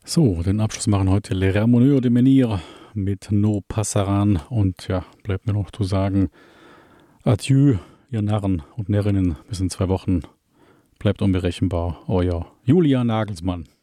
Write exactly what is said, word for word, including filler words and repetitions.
So, den Abschluss machen heute Le Ramoneur de Menhir mit No Passaran. Und ja, bleibt mir noch zu sagen, adieu, ihr Narren und Närrinnen. Bis in zwei Wochen. Bleibt unberechenbar. Euer Julian Nagelsmann.